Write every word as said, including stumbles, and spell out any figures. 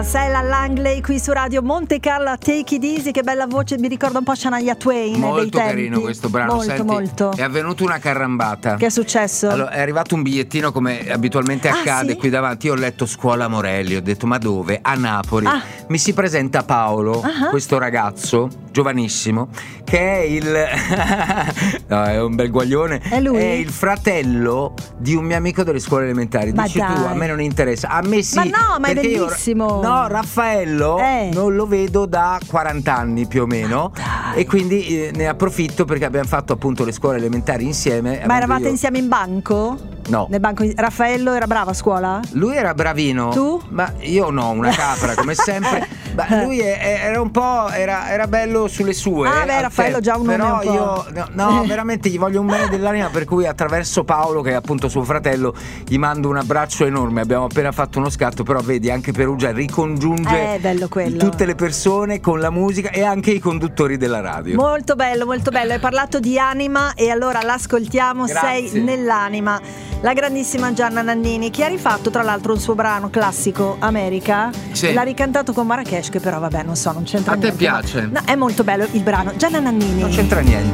Sella Langley qui su Radio Monte Carlo, Take It Easy, che bella voce, mi ricorda un po' Shania Twain. Molto dei tempi. carino questo brano. Molto, Senti, molto. è avvenuta una carrambata. Che è successo? Allora, è arrivato un bigliettino come abitualmente Ah, accade sì? qui davanti. Io ho letto Scuola Morelli, ho detto ma dove? A Napoli. Ah. Mi si presenta Paolo, Ah. questo ragazzo giovanissimo, che è il no, è un bel guaglione. È lui? È il fratello di un mio amico delle scuole elementari. Ma Dici tu, dai. a me non interessa. A me sì. Ma no, ma è perché io- bellissimo. no, Raffaello Eh. non lo vedo da quaranta anni più o meno. dai. E quindi eh, ne approfitto perché abbiamo fatto appunto le scuole elementari insieme. Ma avendo eravate io- insieme in banco? No. Nel banco Raffaello era bravo a scuola? Lui era bravino. Tu? Ma io no, una capra come sempre. Ma lui è- è- era un po'. Era, era bello sulle sue. Ah, beh, al Raffaello tempo. già un nome Però un po'. io. No, no, veramente gli voglio un bene dell'anima. Per cui attraverso Paolo, che è appunto suo fratello, gli mando un abbraccio enorme. Abbiamo appena fatto uno scatto. Però vedi, anche Perugia ricongiunge Eh, bello quello. tutte le persone con la musica e anche i conduttori della radio. Molto bello, molto bello. Hai parlato di anima e allora l'ascoltiamo. Grazie. Sei nell'anima. La grandissima Gianna Nannini, che ha rifatto tra l'altro un suo brano classico, America. Sì. L'ha ricantato con Marrakesh, che però vabbè, non so, non c'entra A te niente. ma- piace? No, è molto bello il brano. Gianna Nannini. Non c'entra niente.